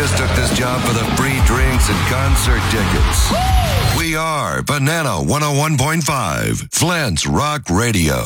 just took this job for the free drinks and concert tickets. We are Banana 101.5, Flint's Rock Radio.